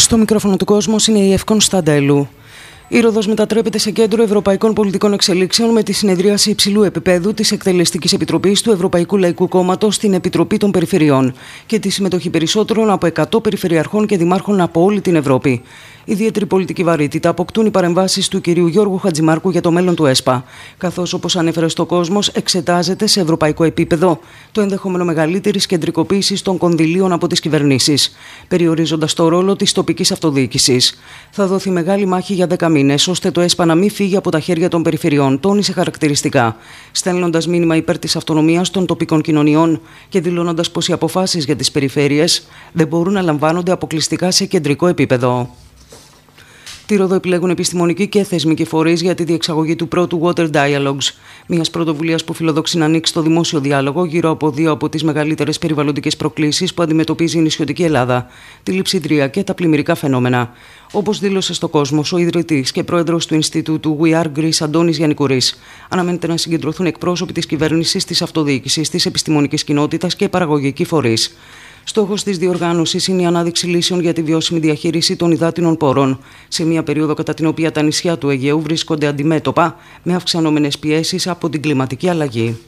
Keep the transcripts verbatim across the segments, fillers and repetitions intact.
Στο μικρόφωνο του κόσμος είναι η Ευκόν Σταντέλου. Η Ρόδος μετατρέπεται σε κέντρο ευρωπαϊκών πολιτικών εξελίξεων με τη συνεδρίαση υψηλού επίπεδου της Εκτελεστικής Επιτροπής του Ευρωπαϊκού Λαϊκού Κόμματος στην Επιτροπή των Περιφερειών και τη συμμετοχή περισσότερων από εκατό περιφερειαρχών και δημάρχων από όλη την Ευρώπη. Ιδιαίτερη πολιτική βαρύτητα αποκτούν οι παρεμβάσεις του κυρίου Γιώργου Χατζημάρκου για το μέλλον του ΕΣΠΑ, καθώς, όπως ανέφερε στο Κόσμος, εξετάζεται σε ευρωπαϊκό επίπεδο το ενδεχόμενο μεγαλύτερης κεντρικοποίησης των κονδυλίων από τις κυβερνήσεις, περιορίζοντας το ρόλο της τοπικής αυτοδιοίκησης. Θα δοθεί μεγάλη μάχη για δέκα μήνες, ώστε το ΕΣΠΑ να μην φύγει από τα χέρια των περιφερειών, τόνισε χαρακτηριστικά, στέλνοντας μήνυμα υπέρ της αυτονομίας των τοπικών κοινωνιών και δηλώνοντας πως οι αποφάσεις για τις περιφέρειες δεν μπορούν να λαμβάνονται αποκλειστικά σε κεντρικό επίπεδο. Τη Ρόδο επιλέγουν επιστημονικοί και θεσμικοί φορείς για τη διεξαγωγή του πρώτου Water Dialogues, μιας πρωτοβουλίας που φιλοδοξεί να ανοίξει το δημόσιο διάλογο γύρω από δύο από τις μεγαλύτερες περιβαλλοντικές προκλήσεις που αντιμετωπίζει η νησιωτική Ελλάδα, τη λειψιδρία και τα πλημμυρικά φαινόμενα. Όπως δήλωσε στο Κόσμος ο ιδρυτής και πρόεδρος του Ινστιτούτου We Are Greece, Αντώνης Γιαννικουρής, αναμένεται να συγκεντρωθούν εκπρόσωποι της κυβέρνησης, της αυτοδιοίκησης, της επιστημονικής κοινότητας και παραγωγικοί φορείς. Στόχος της διοργάνωσης είναι η ανάδειξη λύσεων για τη βιώσιμη διαχείριση των υδάτινων πόρων, σε μια περίοδο κατά την οποία τα νησιά του Αιγαίου βρίσκονται αντιμέτωπα με αυξανόμενες πιέσεις από την κλιματική αλλαγή.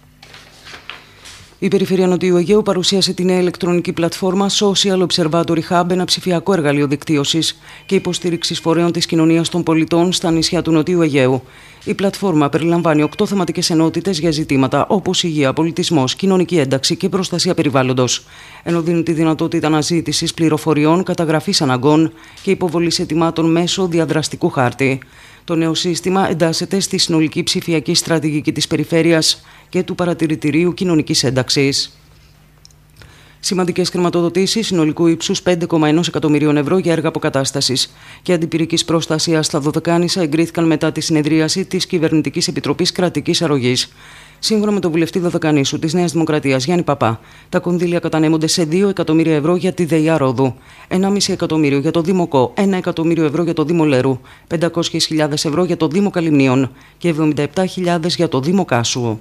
Η Περιφέρεια Νοτιού Αιγαίου παρουσίασε τη νέα ηλεκτρονική πλατφόρμα Social Observatory Hub, ένα ψηφιακό εργαλείο δικτύωσης και υποστήριξης φορέων της κοινωνίας των πολιτών στα νησιά του Νοτιού Αιγαίου. Η πλατφόρμα περιλαμβάνει οκτώ θεματικές ενότητες για ζητήματα όπως υγεία, πολιτισμός, κοινωνική ένταξη και προστασία περιβάλλοντος, ενώ δίνει τη δυνατότητα αναζήτησης πληροφοριών, καταγραφής αναγκών και υποβολής αιτημάτων μέσω διαδραστικού χάρτη. Το νέο σύστημα εντάσσεται στη συνολική ψηφιακή στρατηγική της περιφέρειας και του Παρατηρητηρίου Κοινωνικής Ένταξης. Σημαντικές χρηματοδοτήσεις συνολικού ύψους πέντε κόμμα ένα εκατομμυρίων ευρώ για έργα αποκατάστασης και αντιπυρικής προστασίας στα Δωδεκάνησα εγκρίθηκαν μετά τη συνεδρίαση της Κυβερνητικής Επιτροπής Κρατικής Αρρωγής. Σύμφωνα με τον βουλευτή Δωδεκανήσου της Νέας Δημοκρατίας Γιάννη Παπά, τα κονδύλια κατανέμονται σε δύο εκατομμύρια ευρώ για τη ΔΕΙΑ Ρόδου, ενάμιση εκατομμύριο για το Δήμο Κο, ένα εκατομμύριο ευρώ για το Δήμο Λέρου, πεντακόσιες χιλιάδες ευρώ για το Δήμο Καλυμνίων και εβδομήντα επτά χιλιάδες για το Δήμο Κάσου.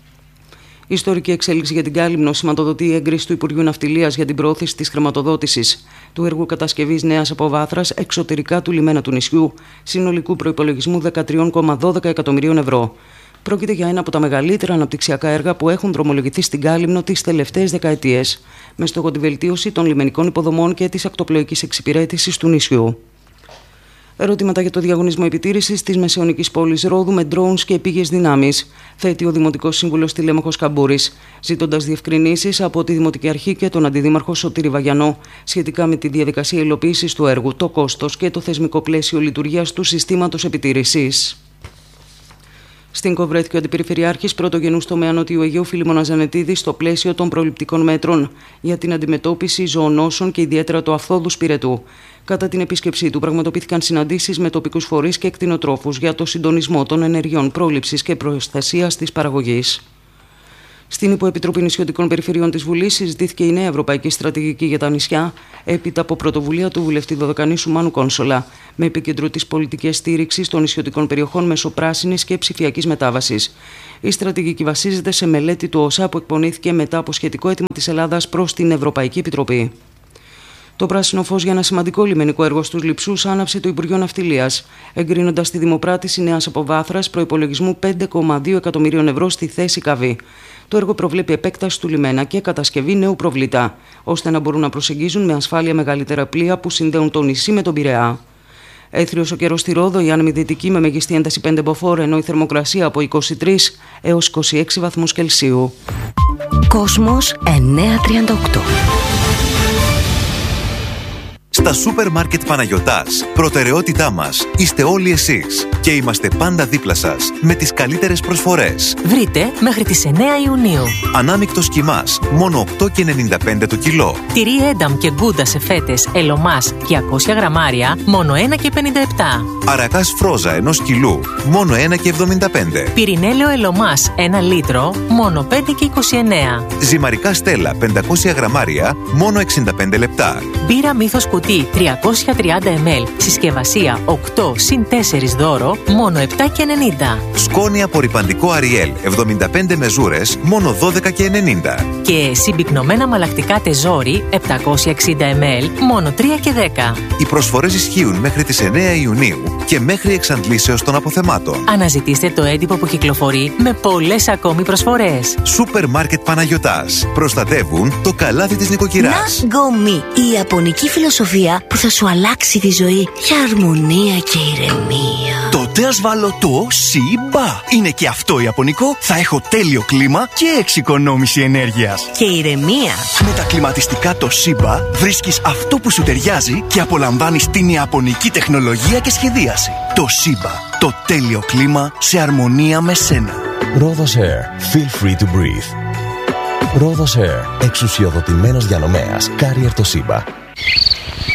Η ιστορική εξέλιξη για την Κάλυμνο σηματοδοτεί η έγκριση του Υπουργείου Ναυτιλίας για την προώθηση της χρηματοδότησης του έργου κατασκευής νέας αποβάθρας εξωτερικά του λιμένα του νησιού, συνολικού προϋπολογισμού δεκατρία κόμμα δώδεκα εκατομμυρίων ευρώ. Πρόκειται για ένα από τα μεγαλύτερα αναπτυξιακά έργα που έχουν δρομολογηθεί στην Κάλυμνο τις τελευταίες δεκαετίες, με στόχο τη βελτίωση των λιμενικών υποδομών και της ακτοπλοϊκής εξυπηρέτησης του νησιού. Ερωτήματα για το διαγωνισμό επιτήρησης της μεσαιωνικής πόλης Ρόδου με drones και επίγειες δυνάμεις, θέτει ο Δημοτικός Σύμβουλος Τηλέμαχος Καμπούρης, ζητώντας διευκρινήσεις από τη Δημοτική Αρχή και τον Αντιδήμαρχο Σωτήρη Βαγιανό σχετικά με τη διαδικασία υλοποίησης του έργου, το κόστος και το θεσμικό πλαίσιο λειτουργίας του συστήματος επιτήρησης. Στην Κοβρέθκη, ο Αντιπεριφερειάρχης Πρωτογενούς τομέα Νοτιού Αιγαίου Φίλιμωνας Ζανετίδης, στο πλαίσιο των προληπτικών μέτρων για την αντιμετώπιση ζωονόσων και ιδιαίτερα του αφθόδου σπηρετού. Κατά την επίσκεψή του, πραγματοποιήθηκαν συναντήσεις με τοπικούς φορείς και κτηνοτρόφους για το συντονισμό των ενεργειών πρόληψης και προστασίας της παραγωγής. Στην Υποεπιτροπή Νησιωτικών Περιφερειών της Βουλής συζητήθηκε η νέα Ευρωπαϊκή Στρατηγική για τα νησιά, έπειτα από πρωτοβουλία του βουλευτή Δωδεκανήσου Μάνου Κόνσολα, με επίκεντρο τις πολιτικές στήριξης των νησιωτικών περιοχών μέσω πράσινης και ψηφιακής μετάβασης. Η στρατηγική βασίζεται σε μελέτη του ΟΣΑ που εκπονήθηκε μετά από σχετικό αίτημα της Ελλάδας προς την Ευρωπαϊκή Επιτροπή. Το πράσινο φως για ένα σημαντικό λιμενικό έργο στους Λειψούς άναψε το Υπουργείο Ναυτιλίας, εγκρίνοντας τη δημοπράτηση νέας αποβάθρας προϋπολογισμού πέντε κόμμα δύο εκατομμυρίων ευρώ στη θέση Καβή. Το έργο προβλέπει επέκταση του λιμένα και κατασκευή νέου προβλητά, ώστε να μπορούν να προσεγγίζουν με ασφάλεια μεγαλύτερα πλοία που συνδέουν το νησί με τον Πειραιά. Έθριος ο καιρός στη Ρόδο, η άνεμη δυτική με μεγιστή ένταση πέντε μποφόρ, ενώ η θερμοκρασία από είκοσι τρεις έως είκοσι έξι βαθμούς Κελσίου. Κόσμος εννιακόσια τριάντα οκτώ. Στα σούπερ μάρκετ Παναγιωτάς, προτεραιότητά μας είστε όλοι εσείς και είμαστε πάντα δίπλα σας με τις καλύτερες προσφορές. Βρείτε μέχρι τις εννέα Ιουνίου. Ανάμεικτος κιμάς, μόνο οκτώ και ενενήντα πέντε το κιλό. Τυρί Ένταμ και Γκούντα σε φέτες Ελωμάς διακόσια γραμμάρια, μόνο ένα και πενήντα επτά. Αρακάς φρόζα ενός κιλού, μόνο ένα και εβδομήντα πέντε. Πυρηνέλαιο Ελωμάς ένα λίτρο, μόνο πέντε και είκοσι εννέα. Ζυμαρικά Στέλλα πεντακόσια γραμμάρια, μόνο εξήντα πέντε λεπτά. Μπύρα Μύθος κουτί Τετραπληκτή τριακόσια τριάντα μιλιλίτρα, συσκευασία οκτώ συν τέσσερα δώρο, μόνο επτά και ενενήντα. Σκόνη απορρυπαντικό Ariel εβδομήντα πέντε μεζούρες, μόνο δώδεκα και ενενήντα. Και συμπυκνωμένα μαλακτικά τεζόρι επτακόσια εξήντα μιλιλίτρα, μόνο τρία και δέκα. Οι προσφορές ισχύουν μέχρι τις εννέα Ιουνίου και μέχρι εξαντλήσεως των αποθεμάτων. Αναζητήστε το έντυπο που κυκλοφορεί με πολλές ακόμη προσφορές. Σούπερ Μάρκετ Παναγιωτάς. Προστατεύουν το καλάθι της νοικοκυράς. Ναγκομί. Η ιαπωνική φιλοσοφία που θα σου αλλάξει τη ζωή για αρμονία και ηρεμία. Τότε ας βάλω το Σιμπα. Είναι και αυτό ιαπωνικό. Θα έχω τέλειο κλίμα και εξοικονόμηση ενέργειας. Και ηρεμία. Με τα κλιματιστικά το Σιμπα βρίσκεις αυτό που σου ταιριάζει και απολαμβάνεις την ιαπωνική τεχνολογία και σχεδίαση. Το Σιμπα. Το τέλειο κλίμα σε αρμονία με σένα. Rhodos Air. Feel free to breathe. Rhodos Air. Εξουσιοδοτημένος διανομέας. Carrier το Σιμπα.